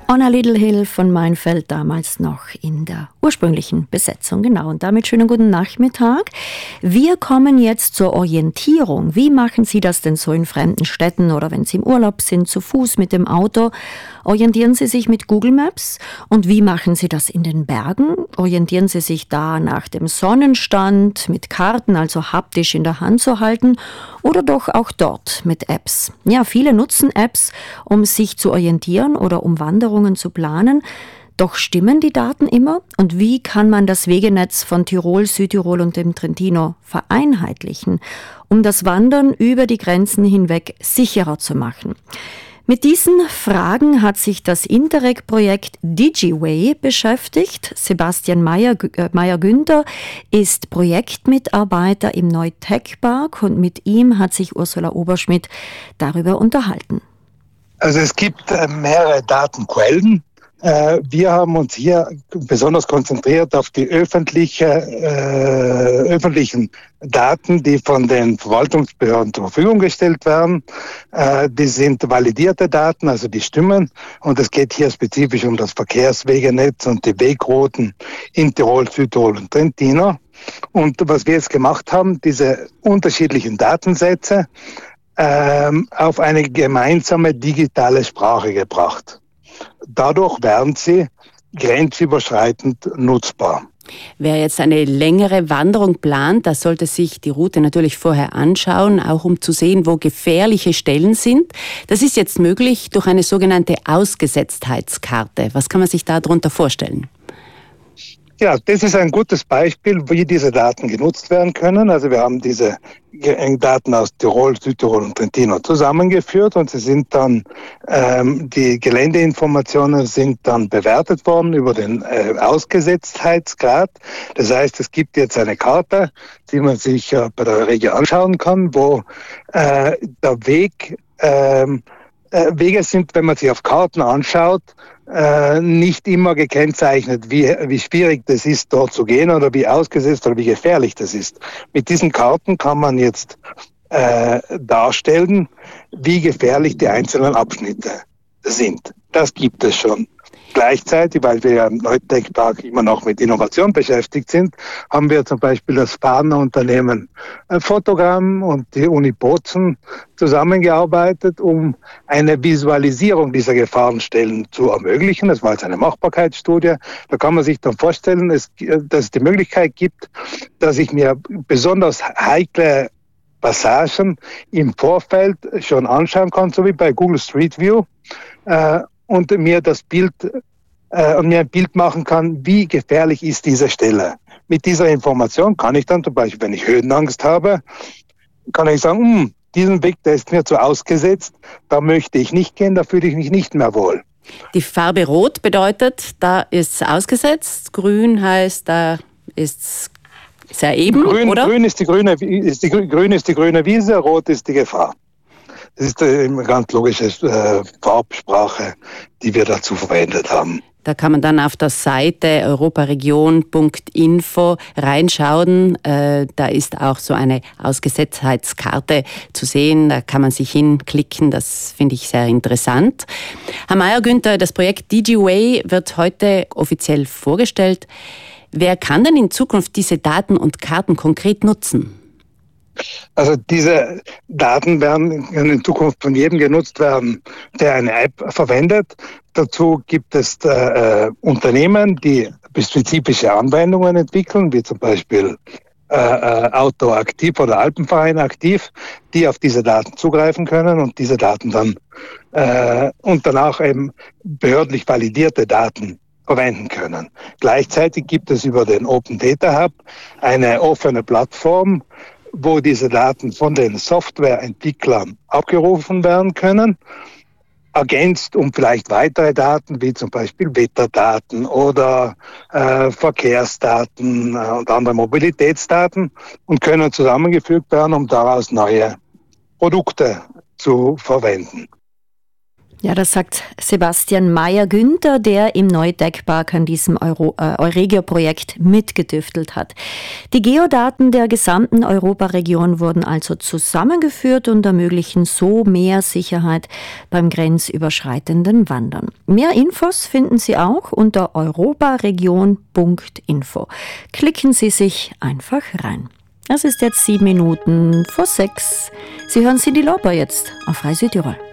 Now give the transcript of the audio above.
On a Little Hill von Meinfeld, damals noch in der ursprünglichen Besetzung. Genau, und damit schönen guten Nachmittag. Wir kommen jetzt zur Orientierung. Wie machen Sie das denn so in fremden Städten oder wenn Sie im Urlaub sind, zu Fuß, mit dem Auto? Orientieren Sie sich mit Google Maps? Und wie machen Sie das in den Bergen? Orientieren Sie sich da nach dem Sonnenstand, mit Karten, also haptisch in der Hand zu halten? Oder doch auch dort mit Apps? Ja, viele nutzen Apps, um sich zu orientieren oder um Wanderungen zu planen. Doch stimmen die Daten immer? Und wie kann man das Wegenetz von Tirol, Südtirol und dem Trentino vereinheitlichen, um das Wandern über die Grenzen hinweg sicherer zu machen? Mit diesen Fragen hat sich das Interreg-Projekt DigiWay beschäftigt. Sebastian Meyer-Günther ist Projektmitarbeiter im Neutech-Park und mit ihm hat sich Ursula Oberschmidt darüber unterhalten. Also es gibt mehrere Datenquellen. Wir haben uns hier besonders konzentriert auf die öffentlichen Daten, die von den Verwaltungsbehörden zur Verfügung gestellt werden. Die sind validierte Daten, also die stimmen. Und es geht hier spezifisch um das Verkehrswegenetz und die Wegrouten in Tirol, Südtirol und Trentino. Und was wir jetzt gemacht haben, diese unterschiedlichen Datensätze auf eine gemeinsame digitale Sprache gebracht. Dadurch werden sie grenzüberschreitend nutzbar. Wer jetzt eine längere Wanderung plant, der sollte sich die Route natürlich vorher anschauen, auch um zu sehen, wo gefährliche Stellen sind. Das ist jetzt möglich durch eine sogenannte Ausgesetztheitskarte. Was kann man sich darunter vorstellen? Ja, das ist ein gutes Beispiel, wie diese Daten genutzt werden können. Also wir haben diese Daten aus Tirol, Südtirol und Trentino zusammengeführt und sie sind dann, die Geländeinformationen sind dann bewertet worden über den Ausgesetztheitsgrad. Das heißt, es gibt jetzt eine Karte, die man sich bei der Regio anschauen kann, wo der Weg Wege sind, wenn man sich auf Karten anschaut, nicht immer gekennzeichnet, wie schwierig das ist, dort zu gehen oder wie ausgesetzt oder wie gefährlich das ist. Mit diesen Karten kann man jetzt darstellen, wie gefährlich die einzelnen Abschnitte sind. Das gibt es schon. Gleichzeitig, weil wir ja im Neutech-Park immer noch mit Innovation beschäftigt sind, haben wir zum Beispiel das Partnerunternehmen Fotogramm und die Uni Bozen zusammengearbeitet, um eine Visualisierung dieser Gefahrenstellen zu ermöglichen. Das war jetzt eine Machbarkeitsstudie. Da kann man sich dann vorstellen, dass es die Möglichkeit gibt, dass ich mir besonders heikle Passagen im Vorfeld schon anschauen kann, so wie bei Google Street View, und mir ein Bild machen kann, wie gefährlich ist diese Stelle. Mit dieser Information kann ich dann zum Beispiel, wenn ich Höhenangst habe, kann ich sagen, diesen Weg, der ist mir zu ausgesetzt, da möchte ich nicht gehen, da fühle ich mich nicht mehr wohl. Die Farbe Rot bedeutet, da ist es ausgesetzt, Grün heißt, da ist es sehr eben, oder? Grün ist die grüne Wiese, Rot ist die Gefahr. Das ist eine ganz logische Farbsprache, die wir dazu verwendet haben. Da kann man dann auf der Seite europaregion.info reinschauen. Da ist auch so eine Ausgesetztheitskarte zu sehen. Da kann man sich hinklicken. Das finde ich sehr interessant. Herr Meyer-Günther, das Projekt DigiWay wird heute offiziell vorgestellt. Wer kann denn in Zukunft diese Daten und Karten konkret nutzen? Also diese Daten werden in Zukunft von jedem genutzt werden, der eine App verwendet. Dazu gibt es Unternehmen, die spezifische Anwendungen entwickeln, wie zum Beispiel Outdoor Aktiv oder Alpenverein Aktiv, die auf diese Daten zugreifen können und diese Daten dann und danach eben behördlich validierte Daten verwenden können. Gleichzeitig gibt es über den Open Data Hub eine offene Plattform, wo diese Daten von den Softwareentwicklern abgerufen werden können, ergänzt um vielleicht weitere Daten, wie zum Beispiel Wetterdaten oder Verkehrsdaten und andere Mobilitätsdaten und können zusammengefügt werden, um daraus neue Produkte zu verwenden. Ja, das sagt Sebastian Meyer-Günther, der im Neutech-Park an diesem Euregio-Projekt mitgetüftelt hat. Die Geodaten der gesamten Europaregion wurden also zusammengeführt und ermöglichen so mehr Sicherheit beim grenzüberschreitenden Wandern. Mehr Infos finden Sie auch unter europaregion.info. Klicken Sie sich einfach rein. Es ist jetzt 7 Minuten vor 6. Sie hören Cyndi Lauper jetzt auf Frei Südtirol.